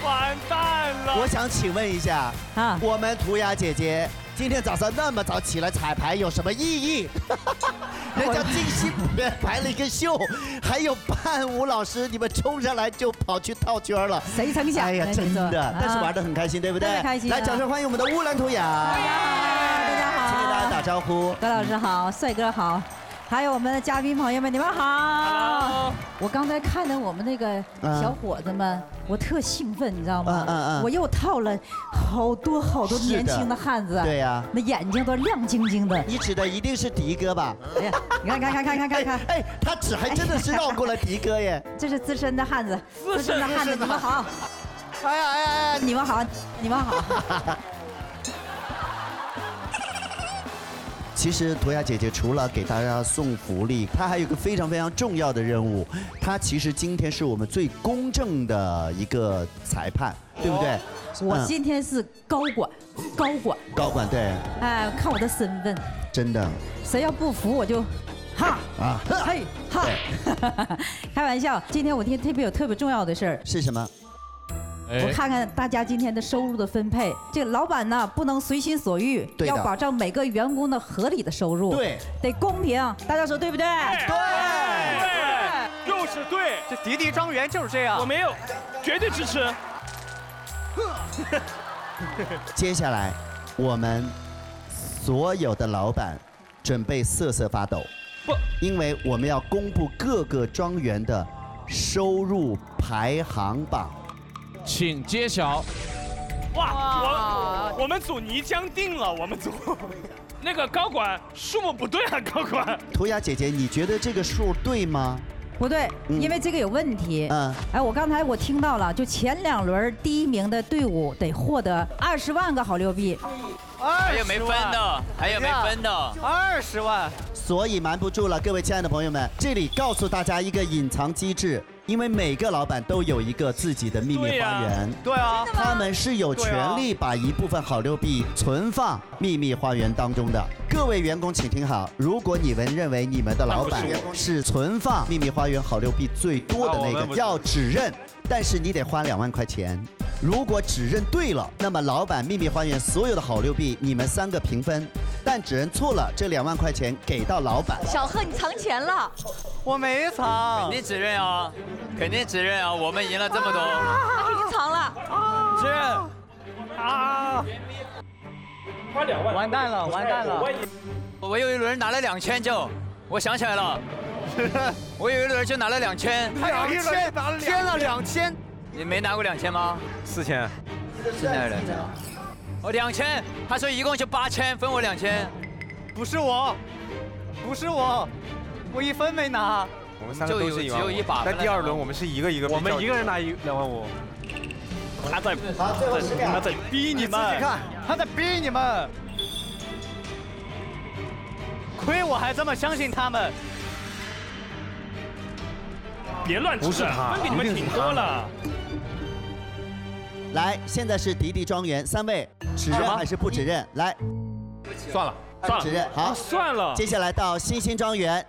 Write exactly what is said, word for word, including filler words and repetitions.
完蛋了！ 我想请问一下啊，我们涂鸦姐姐今天早上那么早起来彩排有什么意义？人家精心排了一个秀，还有伴舞老师，你们冲上来就跑去套圈了。 谁曾想？ 哎呀，真的，但是玩得很开心，对不对？ 开心。 来，掌声欢迎我们的乌兰图雅。 大家好， 请给大家打招呼。 葛老师好，帅哥好。还有我们的嘉宾朋友们，你们好！我刚才看到我们那个小伙子们，我特兴奋，你知道吗？嗯嗯。我又套了好多好多年轻的汉子， 对呀， 那眼睛都亮晶晶的。 你指的一定是迪哥吧？ 哎呀，你看看看看看看看， 哎，他指还真的是绕过了迪哥耶。 这是资深的汉子，资深的汉子，你们好。 哎呀哎呀哎呀， 你们好，你们好。 其实涂鸦姐姐除了给大家送福利，她还有一个非常非常重要的任务。她其实今天是我们最公正的一个裁判，对不对？ 我今天是高管，高管， 高管对。 哎，看我的身份， 真的。 谁要不服我就，哈啊，嘿哈。开玩笑，今天我今天特别有特别重要的事儿。 是什么？ 我看看大家今天的收入的分配，这个老板呢不能随心所欲，要保障每个员工的合理的收入， 对， 得公平。大家说对不对？ 对，对，就是对。 这迪迪庄园就是这样。 我没有，绝对支持。 接下来，我们所有的老板准备瑟瑟发抖， 不， 因为我们要公布各个庄园的收入排行榜。 请揭晓。 哇，我我们组泥浆定了，我们组那个高管数目不对啊，高管。 涂鸦姐姐，你觉得这个数对吗？ 不对，因为这个有问题。嗯，哎，我刚才我听到了，就前两轮第一名的队伍得获得二十万个好六币。 还有没分的，还有没分的，二十万。 所以瞒不住了，各位亲爱的朋友们，这里告诉大家一个隐藏机制。因为每个老板都有一个自己的秘密花园， 对啊， 他们是有权利把一部分好六币存放秘密花园当中的。各位员工请听好，如果你们认为你们的老板是存放秘密花园好六币最多的那个，要指认，但是你得花两万块钱。如果指认对了，那么老板秘密花园所有的好六币你们三个平分，但指认错了，这两万块钱给到老板。 小贺，你藏钱了？ 我没藏， 肯定指认啊，肯定指认啊，我们赢了这么多， 他已经藏了。 指认啊！ 花两万， 完蛋了，完蛋了！ 我有一轮拿了两千就，我想起来了，我有一轮就拿了两千， 两千拿了添了两千。 你没拿过两千吗？ 四千， 四千还是两千？哦，两千，他说一共就八千，分我两千。 不是我，不是我，我一分没拿。 我们三个都是一万五。 只有一把。 但第二轮我们是一个一个。 我们一个人拿一两万五。他在，他在逼你们。 你自己看，他在逼你们。亏我还这么相信他们。 别乱指，分给你们挺多了。 来，现在是迪迪庄园，三位指认还是不指认？来， 算了，算了， 指认好， 算了。 接下来到星星庄园，